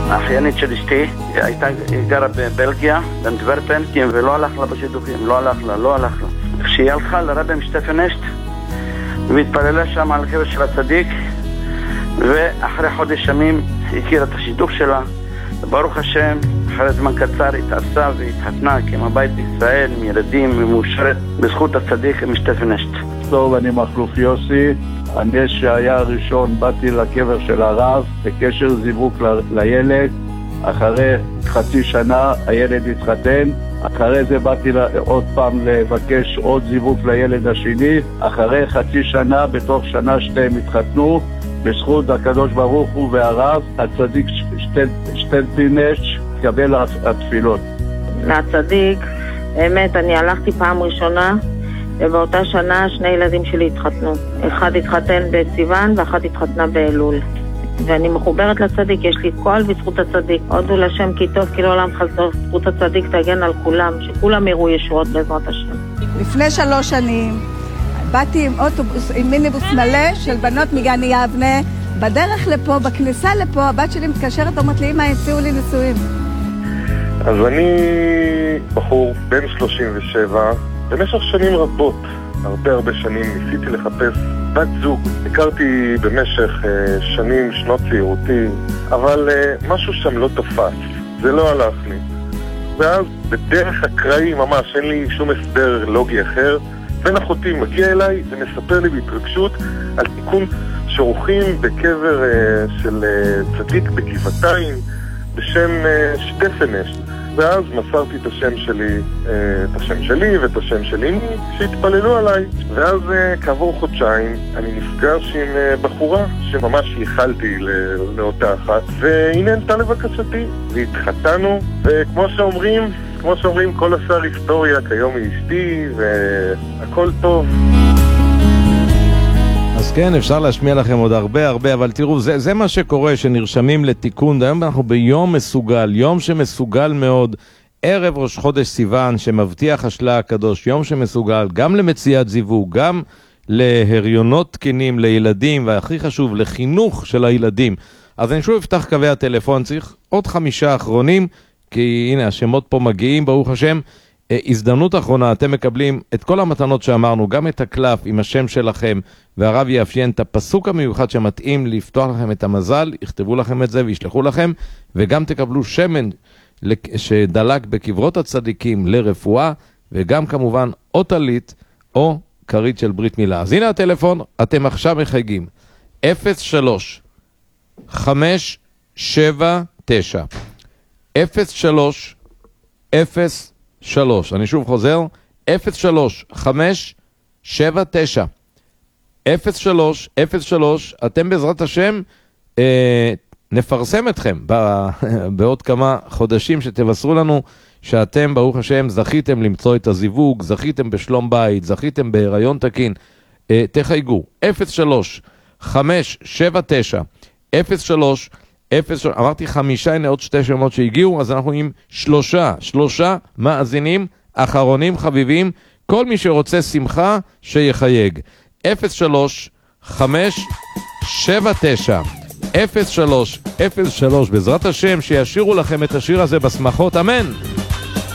האחיינית של אשתי, היא גרה בבלגיה, באנטוורפן, ולא הלך לה בשידוכים, לא הלך לה. כשהיא הלכה לרבי משטפן אשת, והתפללה שם על הקבר של הצדיק, ואחרי חודש ימים היא הכירה את השידוך שלה, וברוך השם, אחרי זמן קצר התארסה והתחתנה, הקימה בית בישראל עם ילדים, ומאושרת בזכות הצדיק משטפן אשת. טוב, אני מכלוף יוסי. אני שהיה הראשון באתי לקבר של הרב בקשר זיווג לילד. אחרי חצי שנה הילד התחתן. אחרי זה באתי עוד פעם לבקש עוד זיווג לילד השני. אחרי חצי שנה, בתוך שנה שתיהם התחתנו. בזכות הקדוש ברוך הוא והרב, הצדיק שטלפינש קבל התפילות. הצדיק, באמת, אני הלכתי פעם ראשונה, ובאותה שנה שני ילדים שלי התחתנו. אחד התחתן בסיוון ואחד התחתנה באלול. ואני מחוברת לצדיק, יש לי כל בזכות הצדיק. הודו לשם כי טוב, כי לעולם חסדו. זכות הצדיק תגן על כולם, שכולם יראו ישועות בעזרת השם. לפני 3 שנים באתי עם אוטובוס, עם מיניבוס מלא של בנות מגן יבנה. בדרך לפה, בכניסה לפה, הבת שלי מתקשרת, אומרת לי, אמא, הציעו לי נישואים. אז אני בחור בן 37, במשך שנים רבות, הרבה שנים, ניסיתי לחפש בת זוג. הכרתי במשך שנים, שנות צעירותי, אבל משהו שם לא תפס, זה לא הלך לי. ואז בדרך אקראי ממש, אין לי שום הסבר לוגי אחר, בן אחותי מגיע אליי ומספר לי בהתרגשות על תיקון שורכים בקבר של צדיק בגבעתיים בשם שטפן אשת. ואז מסרתי את השם שלי ואת השם של אמי שהתפללו עליי. ואז כעבור חודשיים אני נפגש עם בחורה שממש ייחלתי לאותה אחת, והנה נתה לבקשתי והתחתנו, וכמו שאומרים כל השר היסטוריה, כיום היא אשתי והכל טוב. אז כן, אפשר להשמיע לכם עוד הרבה, אבל תראו, זה מה שקורה, שנרשמים לתיקון. היום אנחנו ביום מסוגל, יום שמסוגל מאוד, ערב ראש חודש סיוון, שמבטיח השלה הקדוש, יום שמסוגל גם למציאת זיווג, גם להריונות תקינים לילדים, והכי חשוב, לחינוך של הילדים. אז אני שוב אפתח קווי הטלפון, צריך עוד 5 אחרונים, כי הנה השמות פה מגיעים, ברוך השם. הזדמנות אחרונה, אתם מקבלים את כל המתנות שאמרנו, גם את הקלף עם השם שלכם, והרב יאפיין את הפסוק המיוחד שמתאים לפתוח לכם את המזל, יכתבו לכם את זה וישלחו לכם, וגם תקבלו שמן שדלק בקברות הצדיקים לרפואה, וגם כמובן או טלית או קרית של ברית מילה. אז הנה הטלפון, אתם עכשיו מחייגים 03 579 03 03, אני שוב חוזר, 03 579 03, אתם בעזרת השם נפרסם אתכם בעוד כמה חודשים, שתבשרו לנו שאתם ברוך השם זכיתם למצוא את הזיווג, זכיתם בשלום בית, זכיתם בהיריון תקין. תחייגו 03 579 03, אמרתי 5, הנה עוד 2 שמות שהגיעו, אז אנחנו עם 3 מאזינים אחרונים חביבים. כל מי שרוצה שמחה שיחייג 03 579 03, בעזרת השם שישירו לכם את השיר הזה בשמחות, אמן.